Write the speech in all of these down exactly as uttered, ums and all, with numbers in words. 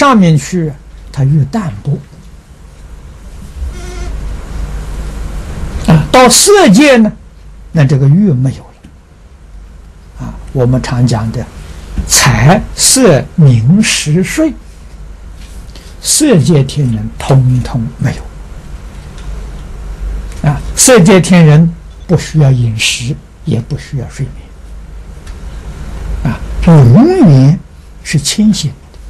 上面去，它越淡薄。啊，到色界呢，那这个越没有了。啊，我们常讲的财色名食睡，色界天人通通没有。啊，色界天人不需要饮食，也不需要睡眠。啊，永远是清醒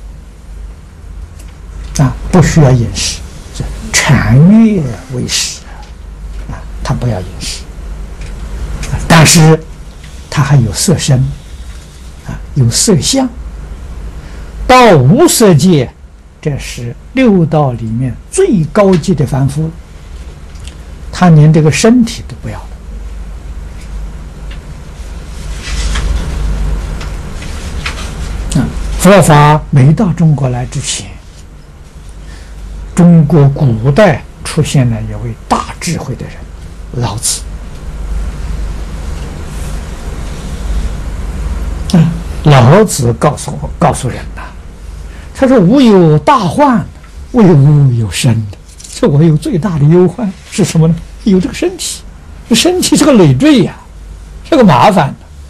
的。啊，不需要饮食，是禅悦为食。啊，他不要饮食，但是他还有色身，啊，有色相。到无色界，这是六道里面最高级的凡夫，他连这个身体都不要了。啊，佛法没到中国来之前，中国古代出现了一位大智慧的人，老子。嗯，老子告诉我，告诉人呐，他说：“吾有大患，为吾有身。这我有最大的忧患是什么呢？有这个身体，这身体是个累赘呀、啊，是个麻烦。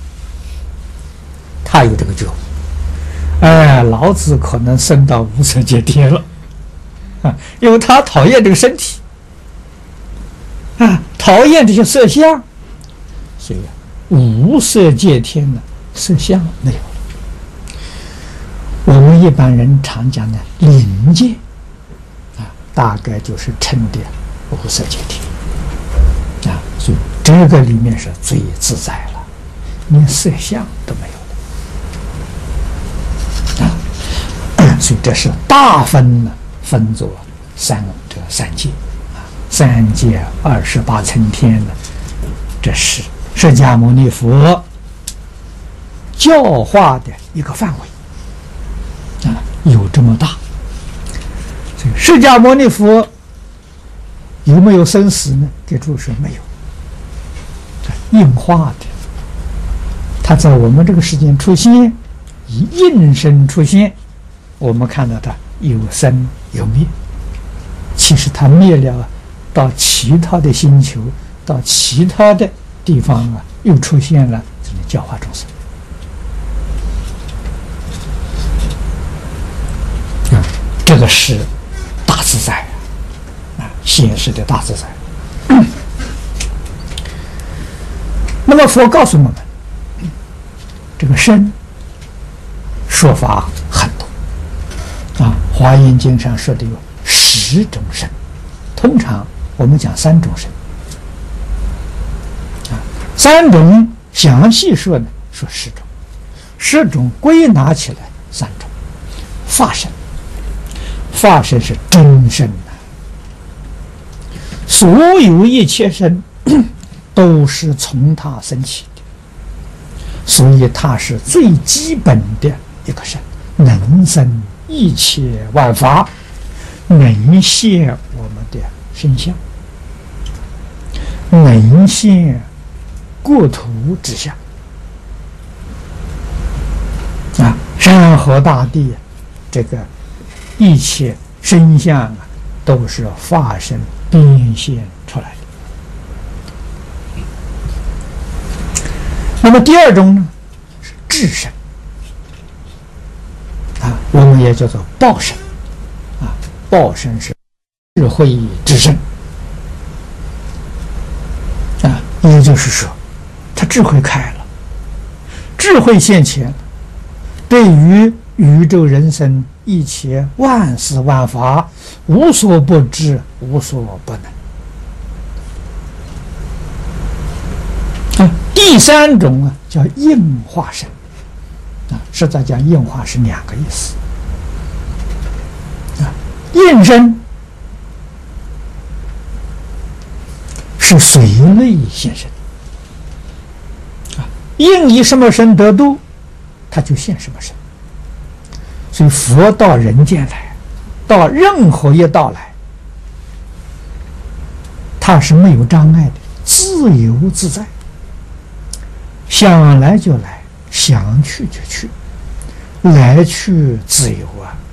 他有这个觉悟，哎，老子可能升到无色界天了。啊，因为他讨厌这个身体，啊，讨厌这些色相，所以无色界天呢，色相没有了。我们一般人常讲的灵界，啊，大概就是称的无色界天，啊，所以这个里面是最自在了，连色相都没有了，啊，所以这是大分呢。分作三这三界啊，三界二十八层天呢，这是释迦牟尼佛教化的一个范围啊，有这么大。所以释迦牟尼佛有没有生死呢？给诸说没有，应化的，他在我们这个世间出现，以应身出现，我们看到他有生有灭，其实他灭了，到其他的星球，到其他的地方啊，又出现了这个教化众生。啊，这个是大自在啊，现实的大自在。嗯、那么佛告诉我们，这个身说法很多。啊，《华严经》上说的有十种身，通常我们讲三种身。啊，三种详细说呢，说十种，十种归纳起来三种。法身，法身是真身呐、啊，所有一切身都是从它生起的，所以它是最基本的一个身，能生一切万法，能现我们的身相，能现国土之相啊，山河大地，这个一切身相啊，都是法身变现出来的。那么第二种呢，是智身。啊，我们也叫做报身，啊，报身是智慧之身，啊，也就是说，他智慧开了，智慧现前，对于宇宙人生一切万事万法，无所不知，无所不能。啊，第三种啊，叫应化身。啊，实在讲，应化是两个意思。啊，应身是随类现身。啊，应以什么身得度，他就现什么身。所以佛到人间来，到任何一道来，他是没有障碍的，自由自在，想来就来，想去就去，来去自由啊。